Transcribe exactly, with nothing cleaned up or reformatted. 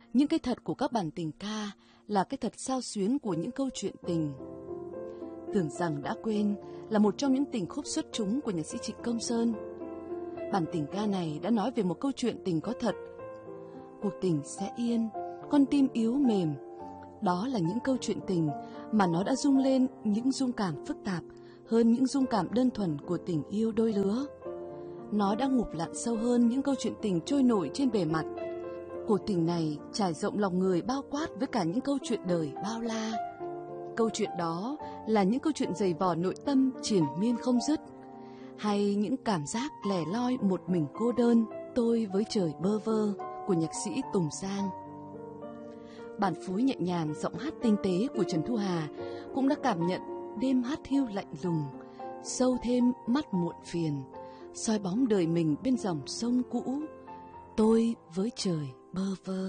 những cái thật của các bản tình ca là cái thật xao xuyến của những câu chuyện tình. Tưởng rằng đã quên là một trong những tình khúc xuất chúng của nhạc sĩ Trịnh Công Sơn. Bản tình ca này đã nói về một câu chuyện tình có thật. Cuộc tình sẽ yên, con tim yếu mềm. Đó là những câu chuyện tình mà nó đã rung lên những rung cảm phức tạp hơn những rung cảm đơn thuần của tình yêu đôi lứa. Nó đã ngụp lặn sâu hơn những câu chuyện tình trôi nổi trên bề mặt. Cuộc tình này trải rộng lòng người bao quát với cả những câu chuyện đời bao la. Câu chuyện đó là những câu chuyện dày vò nội tâm triền miên không dứt, hay những cảm giác lẻ loi một mình cô đơn, tôi với trời bơ vơ của nhạc sĩ Tùng Giang. Bản phối nhẹ nhàng giọng hát tinh tế của Trần Thu Hà cũng đã cảm nhận đêm hát hiu lạnh lùng, sâu thêm mắt muộn phiền, soi bóng đời mình bên dòng sông cũ, tôi với trời bơ vơ.